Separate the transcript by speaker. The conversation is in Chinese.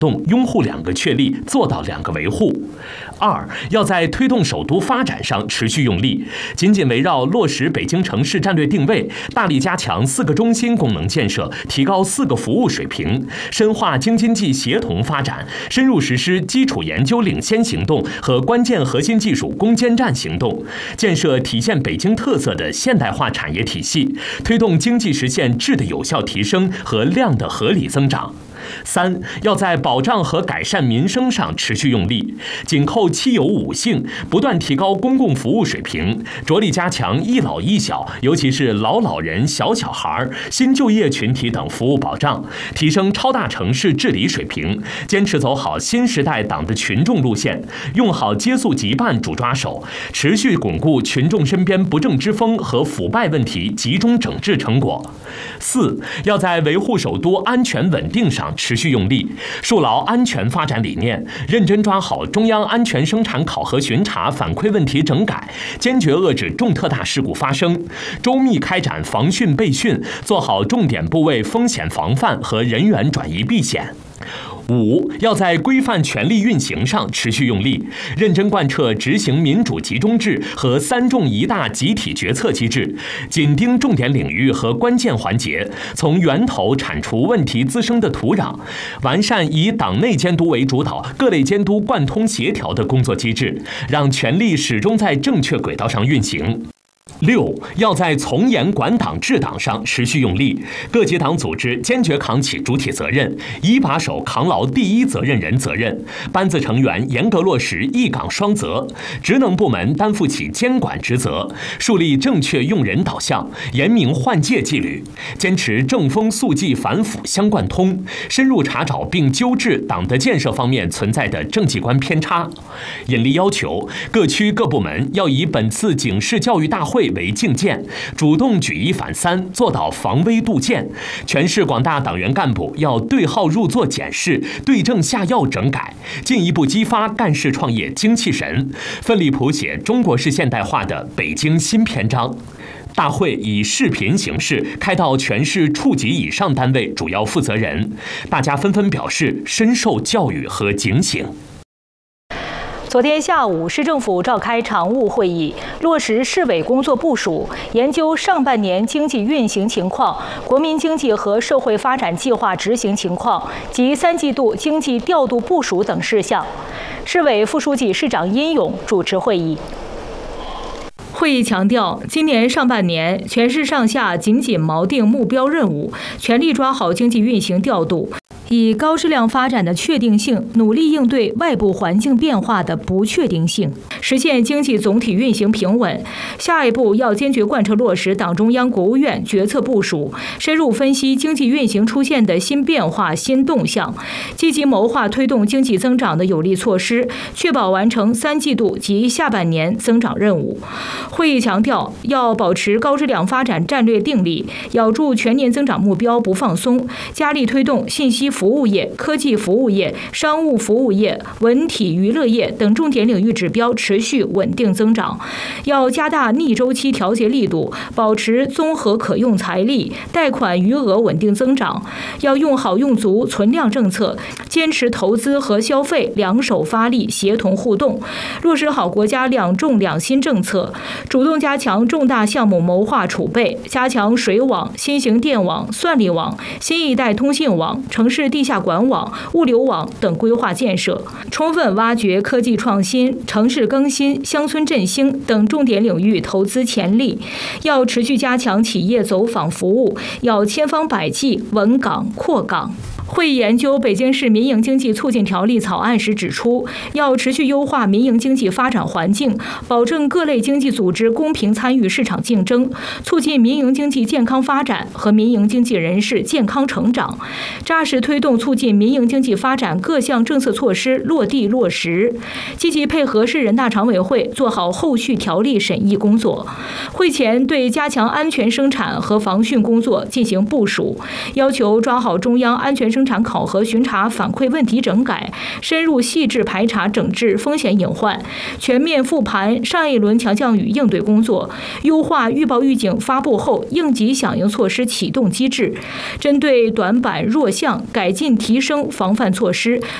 Speaker 1: 拥护2个确立，做到2个维护。2，要在推动首都发展上持续用力，紧紧围绕落实北京城市战略定位，大力加强4个中心功能建设，提高4个服务水平，深化京津冀协同发展，深入实施基础研究领先行动和关键核心技术攻坚战行动，建设体现北京特色的现代化产业体系，推动经济实现质的有效提升和量的合理增长。3，要在保障和改善民生上持续用力，紧扣七有五性，不断提高公共服务水平，着力加强一老一小，尤其是老人、小孩、新就业群体等服务保障，提升超大城市治理水平，坚持走好新时代党的群众路线，用好接速急办主抓手，持续巩固群众身边不正之风和腐败问题集中整治成果。4，要在维护首都安全稳定上持续用力，树牢安全发展理念，认真抓好中央安全生产考核巡查反馈问题整改，坚决遏制重特大事故发生，周密开展防汛备汛，做好重点部位风险防范和人员转移避险。5，要在规范权力运行上持续用力，认真贯彻执行民主集中制和3重1大集体决策机制，紧盯重点领域和关键环节，从源头铲除问题滋生的土壤，完善以党内监督为主导、各类监督贯通协调的工作机制，让权力始终在正确轨道上运行。6，要在从严管党治党上持续用力，各级党组织坚决扛起主体责任，一把手扛牢第一责任人责任，班子成员严格落实一岗双责，职能部门担负起监管职责，树立正确用人导向，严明换届纪律，坚持正风肃纪反腐相贯通，深入查找并纠治党的建设方面存在的政绩观偏差，严厉要求各区各部门要以本次警示教育大会为镜鉴，主动举一反三，做到防微杜渐。全市广大党员干部要对号入座检视，对症下药整改，进一步激发干事创业精气神，奋力谱写中国式现代化的北京新篇章。大会以视频形式开到全市处级以上单位主要负责人，大家纷纷表示深受教育和警醒。
Speaker 2: 昨天下午，市政府召开常务会议，落实市委工作部署，研究上半年经济运行情况、国民经济和社会发展计划执行情况及3季度经济调度部署等事项。市委副书记、市长殷勇主持会议。会议强调，今年上半年全市上下紧紧锚定目标任务，全力抓好经济运行调度，以高质量发展的确定性，努力应对外部环境变化的不确定性，实现经济总体运行平稳。下一步要坚决贯彻落实党中央、国务院决策部署，深入分析经济运行出现的新变化、新动向，积极谋划推动经济增长的有力措施，确保完成3季度及下半年增长任务。会议强调，要保持高质量发展战略定力，咬住全年增长目标不放松，加力推动信息服务业、科技服务业、商务服务业、文体娱乐业等重点领域指标持续稳定增长。要加大逆周期调节力度，保持综合可用财力、贷款余额稳定增长。要用好用足存量政策，坚持投资和消费两手发力、协同互动，落实好国家2重2新政策，主动加强重大项目谋划储备，加强水网、新型电网、算力网、新一代通信网、城市地下管网、物流网等规划建设，充分挖掘科技创新、城市更新、乡村振兴等重点领域投资潜力。要持续加强企业走访服务，要千方百计稳岗扩岗。会议研究《北京市民营经济促进条例》草案时指出，要持续优化民营经济发展环境，保证各类经济组织公平参与市场竞争，促进民营经济健康发展和民营经济人士健康成长，扎实推动促进民营经济发展各项政策措施落地落实，积极配合市人大常委会做好后续条例审议工作。会前对加强安全生产和防汛工作进行部署，要求抓好中央安全生生产考核巡查反馈问题整改，深入细致排查整治风险隐患，全面复盘上一轮强降雨应对工作，优化预报预警发布后应急响应措施启动机制，针对短板弱项改进提升防范措施，